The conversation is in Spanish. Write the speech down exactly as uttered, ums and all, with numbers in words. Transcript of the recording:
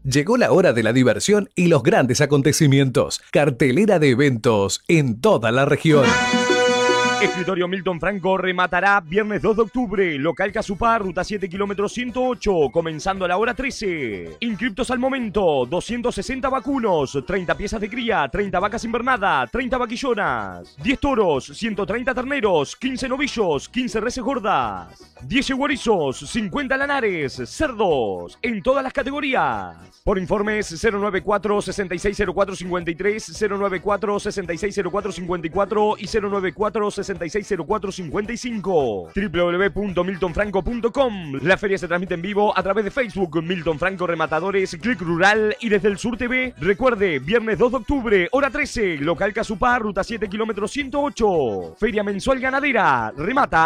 Llegó la hora de la diversión y los grandes acontecimientos. Cartelera de eventos en toda la región. Escritorio Milton Franco rematará viernes dos de octubre, local Casupá, ruta siete, kilómetro ciento ocho, comenzando a la hora trece. Inscriptos al momento, doscientos sesenta vacunos, treinta piezas de cría, treinta vacas invernada, treinta vaquillonas, diez toros, ciento treinta terneros, quince novillos, quince reses gordas, diez yeguarizos, cincuenta lanares, cerdos, en todas las categorías. Por informes cero nueve cuatro, sesenta y seis cero cuatro, cincuenta y tres, cero nueve cuatro, sesenta y seis cero cuatro, cincuenta y cuatro y cero nueve cuatro, sesenta y seis cero cuatro, cincuenta y cinco. doble u doble u doble u punto milton franco punto com. La feria se transmite en vivo a través de Facebook, Milton Franco Rematadores, Click Rural y desde el Sur T V. Recuerde, viernes dos de octubre, hora trece, local Casupá, ruta siete, kilómetro ciento ocho. Feria mensual ganadera. Remata